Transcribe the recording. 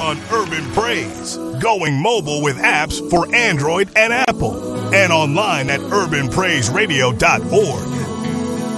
on Urban Praise, going mobile with apps for Android and Apple, and online at urbanpraiseradio.org.